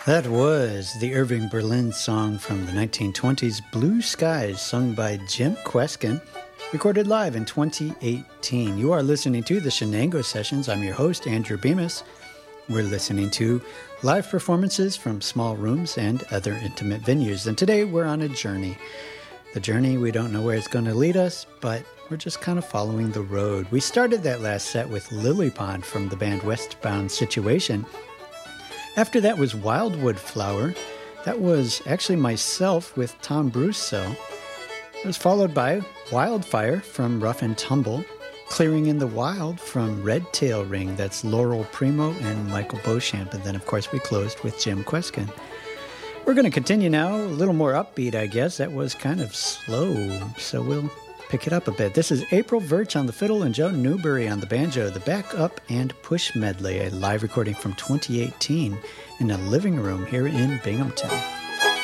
That was the Irving Berlin song from the 1920s, Blue Skies, sung by Jim Kweskin, recorded live in 2018. You are listening to the Shenango Sessions. I'm your host, Andrew Bemis. We're listening to live performances from small rooms and other intimate venues. And today we're on a journey. The journey, we don't know where it's going to lead us, but we're just kind of following the road. We started that last set with Lily Pond from the band Westbound Situation. After that was Wildwood Flower. That was actually myself with Tom Brusso. It was followed by Wildfire from Rough and Tumble. Clearing in the Wild from Red Tail Ring. That's Laurel Primo and Michael Beauchamp. And then, of course, we closed with Jim Kweskin. We're going to continue now, a little more upbeat, I guess. That was kind of slow, so we'll pick it up a bit. This is April Virch on the fiddle and Joe Newberry on the banjo, the Backup and Push Medley, a live recording from 2018 in a living room here in Binghamton.